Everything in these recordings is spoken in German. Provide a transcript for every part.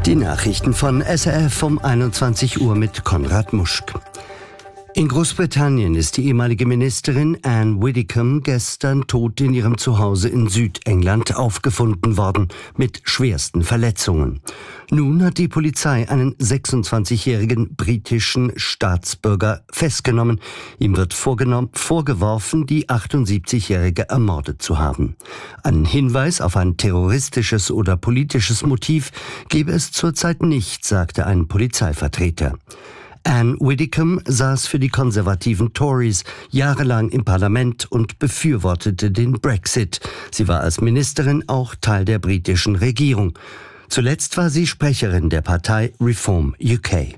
Die Nachrichten von SRF um 21 Uhr mit Konrad Muschk. In Großbritannien ist die ehemalige Ministerin Anne Widdecombe gestern tot in ihrem Zuhause in Südengland aufgefunden worden, mit schwersten Verletzungen. Nun hat die Polizei einen 26-jährigen britischen Staatsbürger festgenommen. Ihm wird vorgeworfen, die 78-jährige ermordet zu haben. Einen Hinweis auf ein terroristisches oder politisches Motiv gebe es zurzeit nicht, sagte ein Polizeivertreter. Anne Widdecombe saß für die konservativen Tories jahrelang im Parlament und befürwortete den Brexit. Sie war als Ministerin auch Teil der britischen Regierung. Zuletzt war sie Sprecherin der Partei Reform UK.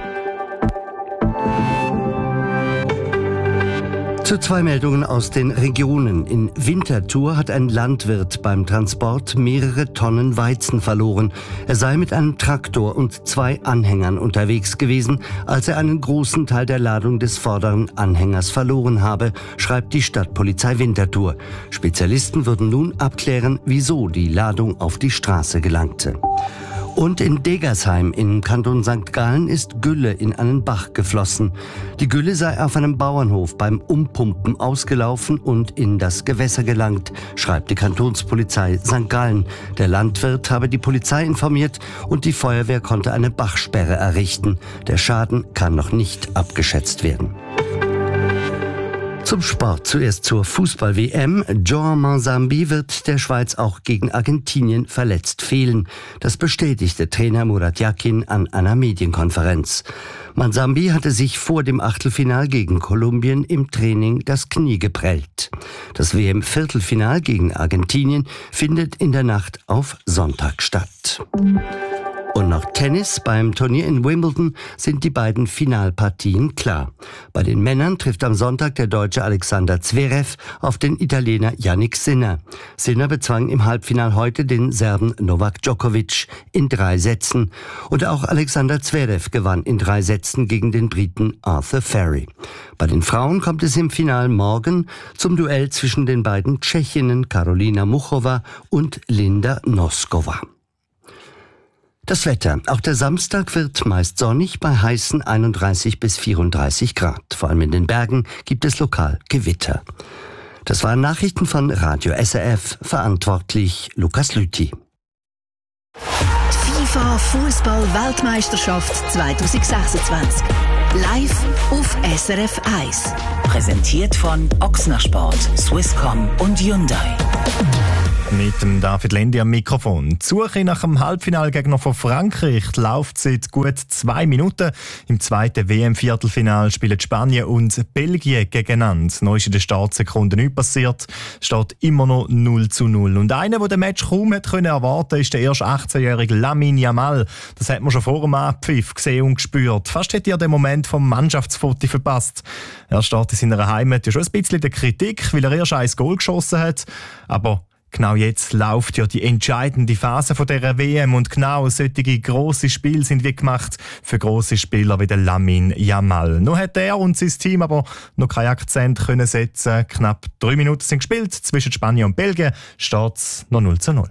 Zu zwei Meldungen aus den Regionen. In Winterthur hat ein Landwirt beim Transport mehrere Tonnen Weizen verloren. Er sei mit einem Traktor und 2 Anhängern unterwegs gewesen, als er einen großen Teil der Ladung des vorderen Anhängers verloren habe, schreibt die Stadtpolizei Winterthur. Spezialisten würden nun abklären, wieso die Ladung auf die Straße gelangte. Und in Degersheim im Kanton St. Gallen ist Gülle in einen Bach geflossen. Die Gülle sei auf einem Bauernhof beim Umpumpen ausgelaufen und in das Gewässer gelangt, schreibt die Kantonspolizei St. Gallen. Der Landwirt habe die Polizei informiert und die Feuerwehr konnte eine Bachsperre errichten. Der Schaden kann noch nicht abgeschätzt werden. Zum Sport. Zuerst zur Fußball-WM. Jean Manzambi wird der Schweiz auch gegen Argentinien verletzt fehlen. Das bestätigte Trainer Murat Yakin an einer Medienkonferenz. Manzambi hatte sich vor dem Achtelfinal gegen Kolumbien im Training das Knie geprellt. Das WM-Viertelfinal gegen Argentinien findet in der Nacht auf Sonntag statt. Und noch Tennis. Beim Turnier in Wimbledon sind die beiden Finalpartien klar. Bei den Männern trifft am Sonntag der Deutsche Alexander Zverev auf den Italiener Jannik Sinner. Sinner bezwang im Halbfinal heute den Serben Novak Djokovic in 3 Sätzen. Und auch Alexander Zverev gewann in 3 Sätzen gegen den Briten Arthur Ferry. Bei den Frauen kommt es im Finale morgen zum Duell zwischen den beiden Tschechinnen Karolina Muchova und Linda Noskova. Das Wetter. Auch der Samstag wird meist sonnig bei heißen 31 bis 34 Grad. Vor allem in den Bergen gibt es lokal Gewitter. Das waren Nachrichten von Radio SRF. Verantwortlich Lukas Lüthi. FIFA Fußball-Weltmeisterschaft 2026. Live auf SRF 1. Präsentiert von Ochsner Sport, Swisscom und Hyundai. Mit dem David Lendi am Mikrofon. Die Suche nach dem Halbfinalgegner von Frankreich läuft seit gut 2 Minuten. Im zweiten WM-Viertelfinal spielen Spanien und Belgien gegeneinander. Neu ist in der Startsekunde nichts passiert. Steht immer noch 0:0. Und einer, der den Match kaum erwarten konnte, ist der erst 18-jährige Lamine Yamal. Das hat man schon vor dem Abpfiff gesehen und gespürt. Fast hätte er den Moment vom Mannschaftsfoto verpasst. Er steht in seiner Heimat ja schon ein bisschen in der Kritik, weil er erst 1 Goal geschossen hat. Aber genau jetzt läuft ja die entscheidende Phase von dieser WM und genau solche grosse Spiele sind wie gemacht für grosse Spieler wie der Lamine Yamal. Nur hat er und sein Team aber noch keinen Akzent können setzen. Knapp 3 Minuten sind gespielt. Zwischen Spanien und Belgien steht es noch 0:0.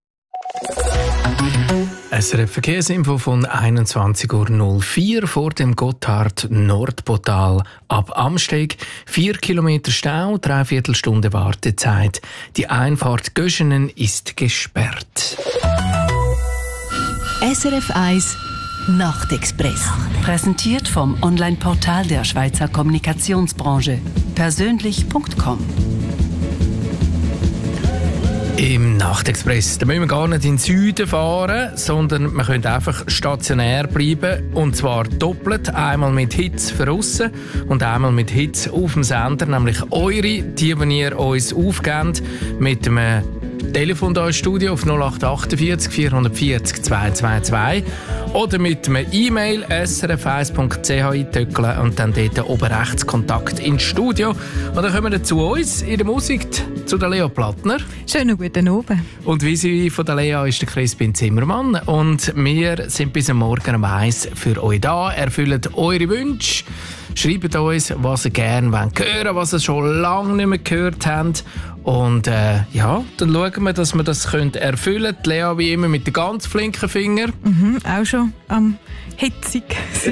SRF Verkehrsinfo von 21:04 Uhr vor dem Gotthard-Nordportal ab Amsteg. 4 Kilometer Stau, 3/4 Stunde Wartezeit. Die Einfahrt Göschenen ist gesperrt. SRF 1 Nachtexpress. Präsentiert vom Online-Portal der Schweizer Kommunikationsbranche. Persönlich.com. Im Nachtexpress, da müssen wir gar nicht in den Süden fahren, sondern wir können einfach stationär bleiben. Und zwar doppelt. Einmal mit Hits für aussen und einmal mit Hits auf dem Sender, nämlich eure, die ihr uns aufgebt, mit einem Telefon hier im Studio auf 0848 440 222 oder mit einem E-Mail srf1.ch eintöckeln und dann dort oben rechts Kontakt ins Studio. Und dann kommen wir zu uns in der Musik zu der Lea Plattner. Schönen guten Abend. Und wie sie von der Lea ist der Crispin Zimmermann. Und wir sind bis am Morgen um 1 für euch da, erfüllen eure Wünsche. Schreibt uns, was ihr gerne hören wollt, was ihr schon lange nicht mehr gehört habt. Und dann schauen wir, dass wir das erfüllen können. Lea wie immer mit den ganz flinken Fingern. Auch schon am hitzig.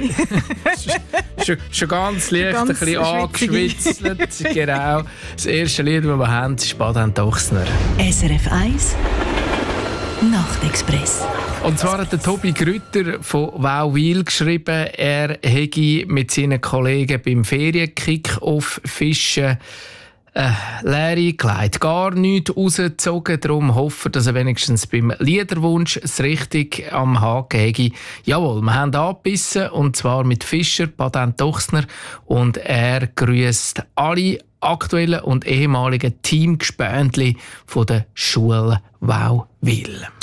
schon ganz leicht, ein bisschen angeschwitzt. Genau. Das erste Lied, das wir haben, ist Baden Dochsner. SRF 1 Nachtexpress. Und zwar hat der Tobi Grütter von Wauwil geschrieben, er hätte mit seinen Kollegen beim Ferienkick-Off Fischen leere Kleid gar nichts rausgezogen. Darum hoffen, dass er wenigstens beim Liederwunsch es richtig am Haken hätte. Jawohl, wir haben angebissen, und zwar mit Fischer, Patent Dochsner, und er grüßt alle aktuellen und ehemaligen Teamgespöntli von der Schule Wauwil.